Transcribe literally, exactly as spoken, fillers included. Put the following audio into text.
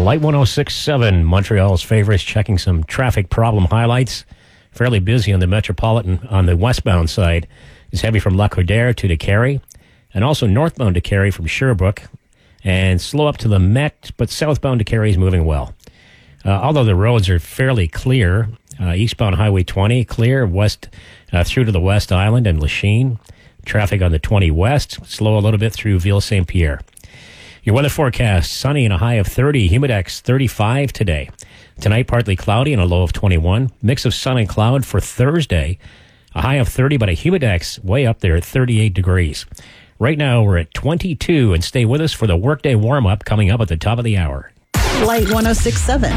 Light one oh six point seven, Montreal's favorites, checking some traffic problem highlights. Fairly busy on the Metropolitan on the westbound side. It's heavy from Lacordaire to the Carey, and also northbound to Carey from Sherbrooke, and slow up to the Met, but southbound to Carey is moving well. Uh, although the roads are fairly clear, uh, eastbound Highway twenty, clear, west uh, through to the West Island and Lachine. Traffic on the twenty west, slow a little bit through Ville Saint Pierre. Your weather forecast, sunny and a high of thirty, humidex thirty-five today. Tonight, partly cloudy and a low of twenty-one. Mix of sun and cloud for Thursday, a high of thirty, but a humidex way up there at thirty-eight degrees. Right now, we're at twenty-two, and stay with us for the workday warm-up coming up at the top of the hour. Light one oh six point seven.